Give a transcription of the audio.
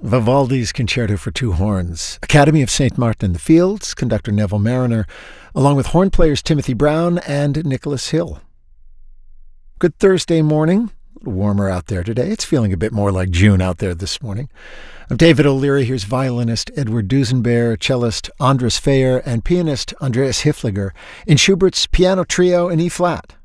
Vivaldi's Concerto for Two Horns, Academy of St. Martin in the Fields, conductor Neville Mariner, along with horn players Timothy Brown and Nicholas Hill. Good Thursday morning. A little warmer out there today. It's feeling a bit more like June out there this morning. I'm David O'Leary. Here's violinist Edward Dusenbeer, cellist Andras Feyer, and pianist Andreas Hifliger in Schubert's Piano Trio in E-flat.